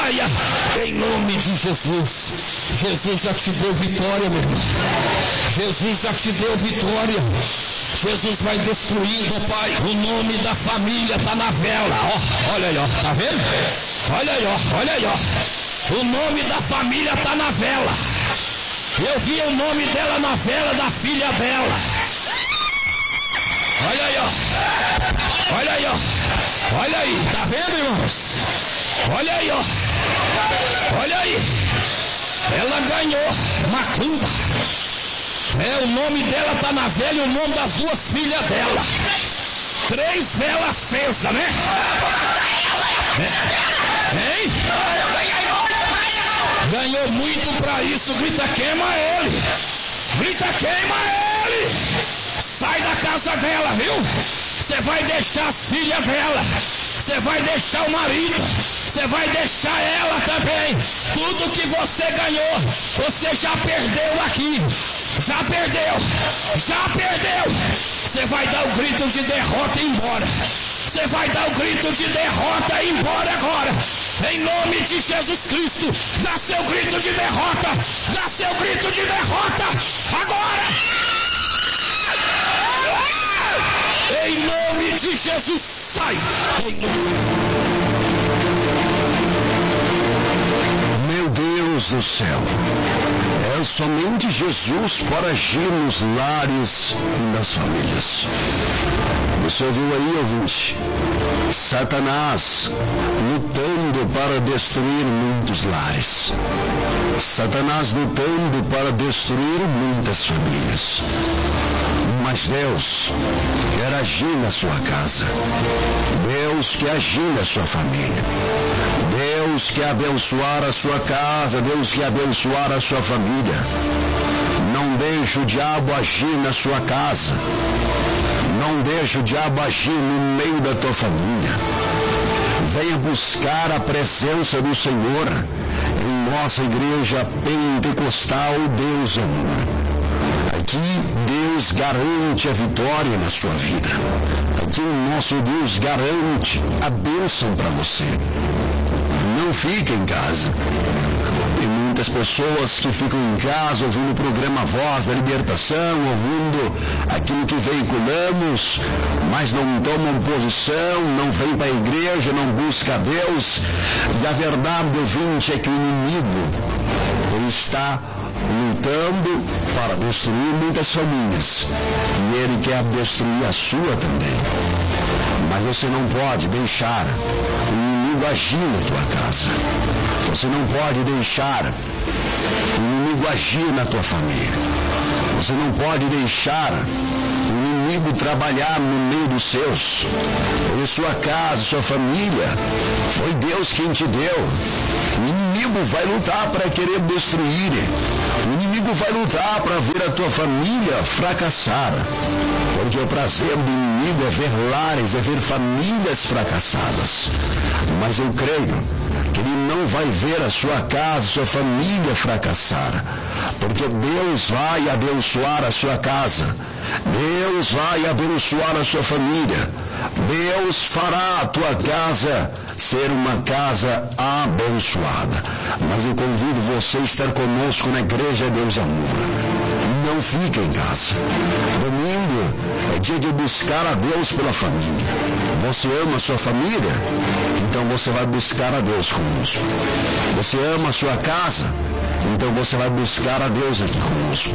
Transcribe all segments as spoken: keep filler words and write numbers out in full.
saia, em nome de Jesus. Jesus já te deu vitória, meu irmão. Jesus já te deu vitória. Jesus vai destruindo, Pai. O nome da família está na vela. Ó, olha aí, ó, tá vendo? Olha aí, ó, olha aí, ó. O nome da família está na vela. Eu vi o nome dela na vela da filha dela. Olha aí, ó. Olha aí, ó. Olha aí, tá vendo, irmãos? Olha aí, ó. Olha aí. Ela ganhou macumba. É, o nome dela está na vela e o nome das duas filhas dela. Três velas acesas, né? É. Hein? Ganhou muito para isso. Grita, queima ele. Grita, queima ele. Sai da casa dela, viu? Você vai deixar as filhas dela. Você vai deixar o marido. Você vai deixar ela também. Tudo que você ganhou, você já perdeu aqui. Já perdeu. Já perdeu. Você vai dar o grito de derrota e ir embora. Você vai dar o grito de derrota e ir embora agora. Em nome de Jesus Cristo. Dá seu grito de derrota. Dá seu grito de derrota. Agora. Em nome de Jesus. Sai. Em nome... Meu Deus do céu, é somente Jesus para agir nos lares e nas famílias. Você ouviu aí, ouvinte? Satanás lutando para destruir muitos lares. Satanás lutando para destruir muitas famílias. Mas Deus quer agir na sua casa. Deus quer agir na sua família. Deus quer abençoar a sua casa. Deus quer abençoar a sua família. Não deixe o diabo agir na sua casa. Não deixe o diabo agir no meio da tua família. Venha buscar a presença do Senhor em nossa igreja pentecostal Deus Amor. Aqui Deus garante a vitória na sua vida. Aqui o nosso Deus garante a bênção para você. Não fique em casa. Tem muitas pessoas que ficam em casa ouvindo o programa Voz da Libertação, ouvindo aquilo que veiculamos, mas não tomam posição, não vêm para a igreja, não buscam a Deus. E a verdade, ouvinte, é que o inimigo ele está lutando para destruir muitas famílias. E ele quer destruir a sua também. Mas você não pode deixar o inimigo agir na tua casa. Você não pode deixar o inimigo agir na tua família. Você não pode deixar o inimigo trabalhar no meio dos seus. Em sua casa, sua família, foi Deus quem te deu. O inimigo vai lutar para querer destruir. O inimigo vai lutar para ver a tua família fracassar. Porque o prazer do inimigo é ver lares, é ver famílias fracassadas. Mas eu creio que ele não vai ver a sua casa, a sua família fracassar. Porque Deus vai abençoar a sua casa. Deus vai abençoar a sua família. Deus fará a tua casa ser uma casa abençoada. Mas eu convido você a estar conosco na Igreja Deus Amor. Não fique em casa. Domingo é dia de buscar a Deus pela família. Você ama a sua família? Então você vai buscar a Deus conosco. Você ama a sua casa? Então você vai buscar a Deus aqui conosco.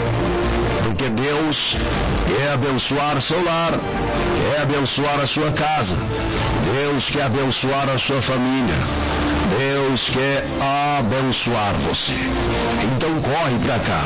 Porque Deus quer abençoar seu lar, quer abençoar a sua casa. Deus quer abençoar a sua família. Deus quer abençoar você. Então corre para cá.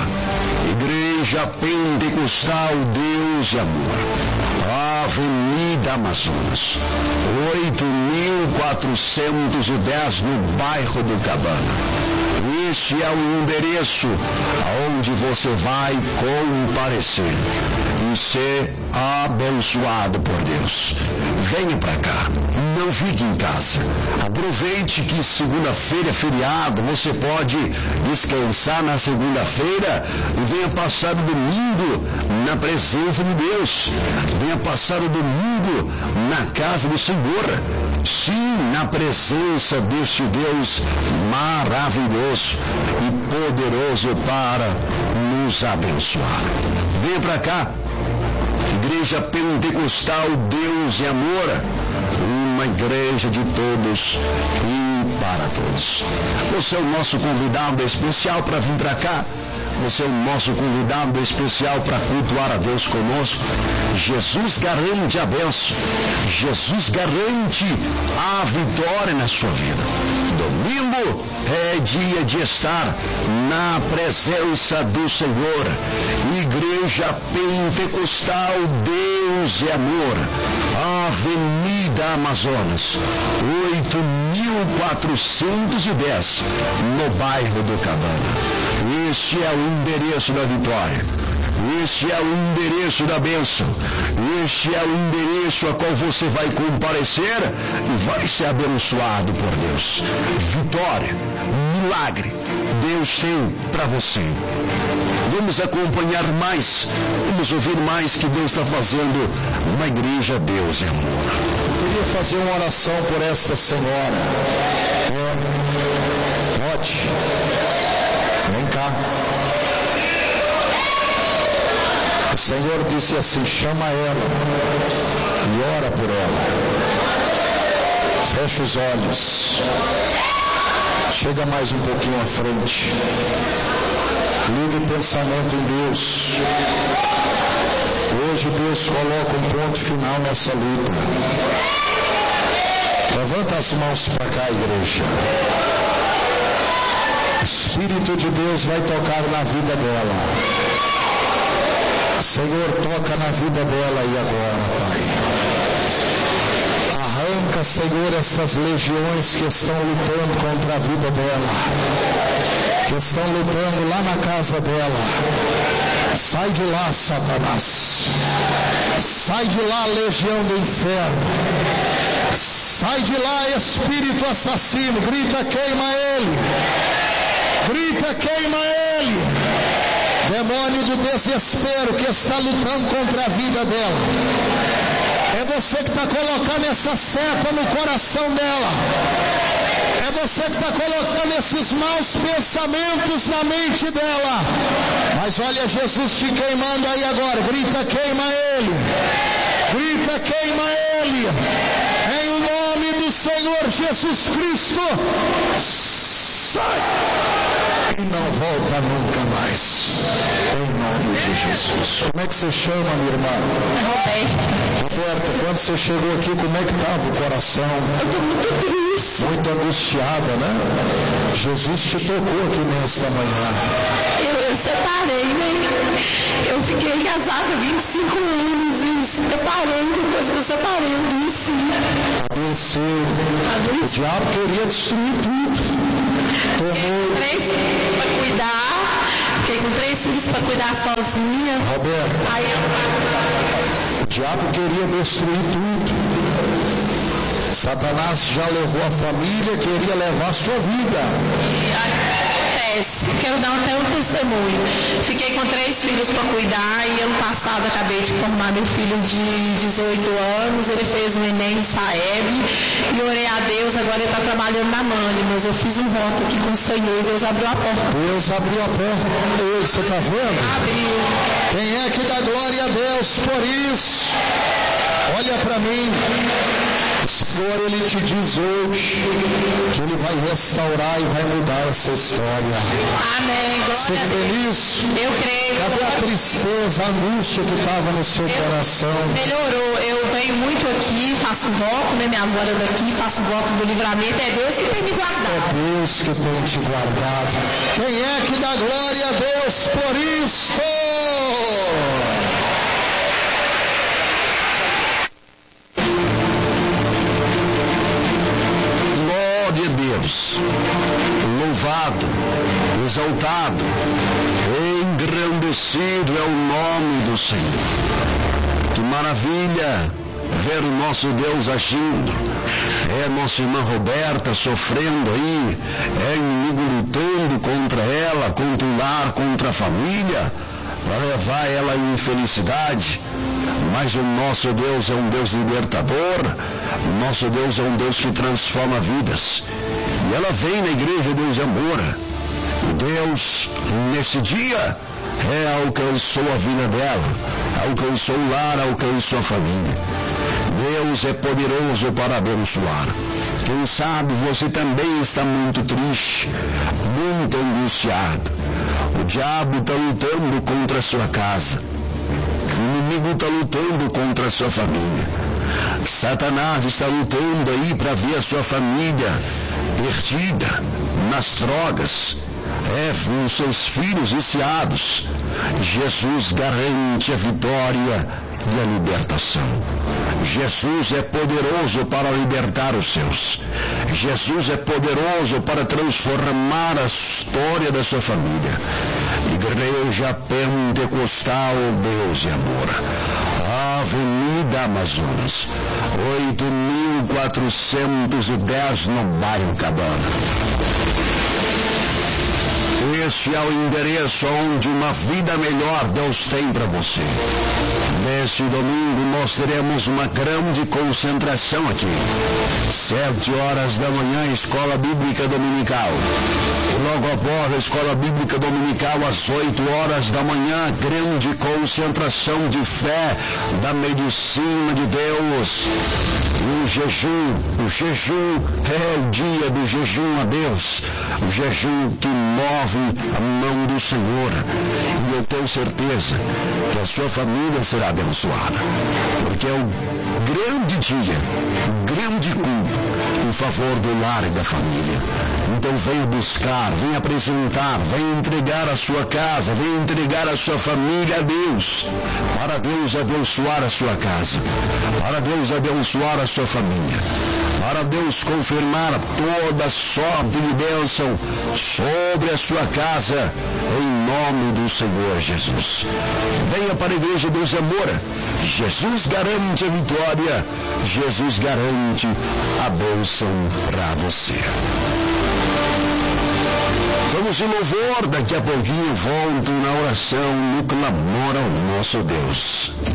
Igreja Pentecostal Deus e Amor. Avenida Amazonas, oito mil quatrocentos e dez, no bairro do Cabana. Este é o endereço aonde você vai comparecer e ser abençoado por Deus. Venha para cá. não fique em casa. Aproveite que segunda-feira é feriado, você pode descansar na segunda-feira e venha passar o domingo na presença de Deus. Venha passar o domingo na casa do Senhor. Sim, na presença deste Deus maravilhoso e poderoso para nos abençoar. Venha para cá. Igreja Pentecostal Deus e Amor, uma igreja de todos e para todos. Você é o nosso convidado especial para vir para cá. Você é o nosso convidado especial para cultuar a Deus conosco. Jesus garante a bênção. Jesus garante a vitória na sua vida. Domingo é dia de estar na presença do Senhor. Igreja Pentecostal Deus e Amor, Avenida Amazonas, oito mil quatrocentos e dez, no bairro do Cabana. Este é o endereço da vitória. Este é o endereço da bênção. Este é o endereço a qual você vai comparecer e vai ser abençoado por Deus. Vitória, milagre, Deus tem para você. Vamos acompanhar mais, vamos ouvir mais que Deus está fazendo na igreja Deus e Amor. Eu queria fazer uma oração por esta senhora. Pode. Vem cá. O Senhor disse assim: chama ela e ora por ela. Fecha os olhos. Chega mais um pouquinho à frente. Liga o pensamento em Deus. Hoje Deus coloca um ponto final nessa luta. Levanta as mãos para cá, igreja. O Espírito de Deus vai tocar na vida dela. Senhor, toca na vida dela e agora, Pai. Arranca, Senhor, estas legiões que estão lutando contra a vida dela, que estão lutando lá na casa dela. Sai de lá, Satanás. Sai de lá, legião do inferno. Sai de lá, espírito assassino. Grita, queima ele. Grita, queima ele. Demônio do desespero que está lutando contra a vida dela. É você que está colocando essa seta no coração dela. É você que está colocando esses maus pensamentos na mente dela. Mas olha Jesus te queimando aí agora. Grita, queima ele. Grita, queima ele. Em o nome do Senhor Jesus Cristo. Sai. E não volta nunca mais. Em nome de Jesus. Como é que você chama, minha irmã? Roberta. Roberta, quando você chegou aqui, como é que estava o coração? Eu estou muito triste. Muito angustiada, né? Jesus te tocou aqui nesta manhã. Eu, eu separei, né? Eu fiquei casada há vinte e cinco anos e separei, depois que eu separei, eu disse. Adoeceu. O diabo queria destruir tudo. Tomou. Três filhos para cuidar. Fiquei com três filhos para cuidar sozinha. Roberto. Aí eu... O diabo queria destruir tudo. Satanás já levou a família, queria levar a sua vida. E acontece, quero dar até um testemunho. Fiquei com três filhos para cuidar e ano passado acabei de formar meu filho de dezoito anos. Ele fez um Enem no Saeb e orei a Deus. Agora ele está trabalhando na Mani, mas eu fiz um voto aqui com o Senhor e Deus abriu a porta. Deus abriu a porta para ele, você está vendo? Abriu. Quem é que dá glória a Deus por isso? Olha para mim. O Senhor, Ele te diz hoje que Ele vai restaurar e vai mudar essa história. Amém. Você crê nisso? Eu creio. Cadê a tristeza, a angústia que estava no seu eu, coração? Melhorou. Eu venho muito aqui, faço voto, né? Minha avó é daqui, faço voto do livramento. É Deus que tem me guardado. É Deus que tem te guardado. Quem é que dá glória a Deus por isso? Deus, louvado, exaltado, engrandecido é o nome do Senhor. Que maravilha ver o nosso Deus agindo. É nossa irmã Roberta sofrendo aí, é inimigo lutando contra ela, contra o lar, contra a família, para levar ela à infelicidade. Mas o nosso Deus é um Deus libertador, o nosso Deus é um Deus que transforma vidas. E ela vem na igreja Deus de Amor. E Deus, nesse dia, é, alcançou a vida dela, alcançou o lar, alcançou a família. Deus é poderoso para abençoar. Quem sabe você também está muito triste, muito angustiado. O diabo está lutando contra a sua casa. O inimigo está lutando contra a sua família. Satanás está lutando aí para ver a sua família perdida nas drogas. É, os seus filhos viciados. Jesus garante a vitória e a libertação. Jesus é poderoso para libertar os seus. Jesus é poderoso para transformar a história da sua família. Igreja Pentecostal Deus de Amor, Avenida Amazonas, oito mil quatrocentos e dez, no bairro Cabana. Este é o endereço onde uma vida melhor Deus tem para você. Neste domingo nós teremos uma grande concentração aqui. Sete horas da manhã, Escola Bíblica Dominical. E logo após a Escola Bíblica Dominical, às oito horas da manhã, grande concentração de fé da medicina de Deus. E o jejum, o jejum é o dia do jejum a Deus. O jejum que move a mão do Senhor. E eu tenho certeza que a sua família será abençoada, porque é um grande dia, um grande culto em favor do lar e da família. Então venha buscar, venha apresentar, venha entregar a sua casa, venha entregar a sua família a Deus, para Deus abençoar a sua casa, para Deus abençoar a sua família, para Deus confirmar toda sorte de bênção sobre a sua casa, em nome do Senhor Jesus. Venha para a igreja Deus de Amor. Jesus garante a vitória, Jesus garante a bênção para você. Vamos em louvor, daqui a pouquinho volto na oração, no clamor ao nosso Deus.